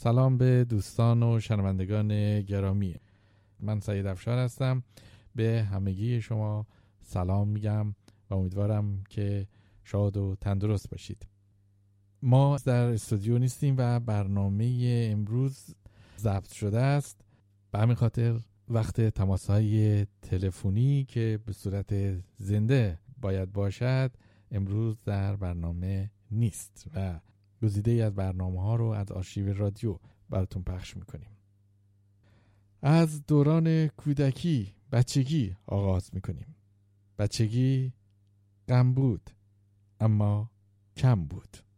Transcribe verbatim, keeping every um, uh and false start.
سلام به دوستان و شنوندگان گرامی. من سعید افشار هستم. به همگی شما سلام میگم و امیدوارم که شاد و تندرست باشید. ما در استودیو نیستیم و برنامه امروز ضبط شده است. به همین خاطر وقت تماس‌های تلفنی که به صورت زنده باید باشد امروز در برنامه نیست و گزیده‌ای از برنامه‌ها رو از آرشیو رادیو براتون پخش میکنیم. از دوران کودکی، بچگی آغاز میکنیم. بچگی غم بود اما کم بود.